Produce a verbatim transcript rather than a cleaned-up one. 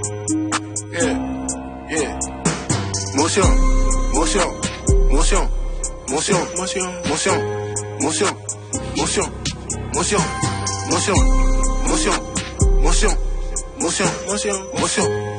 Yeah, yeah. Motion, motion, motion, motion, motion, motion, motion, motion, motion, motion, motion, motion, motion, motion, motion.